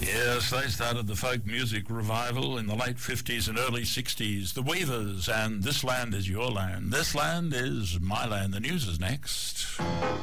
Yes, they started the folk music revival in the late 50s and early 60s. The Weavers and This Land Is Your Land. This land is my land. The news is next.